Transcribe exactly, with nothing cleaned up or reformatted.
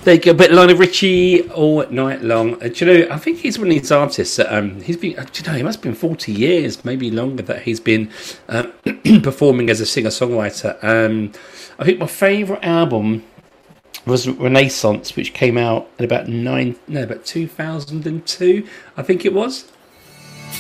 There you go. But Lionel Richie all night long. Uh, do you know? I think he's one of these artists that um, he's been. Uh, do you know? He must have been forty years, maybe longer, that he's been uh, performing as a singer songwriter. Um, I think my favourite album was Renaissance, which came out in about nine, no, about two thousand and two, I think it was.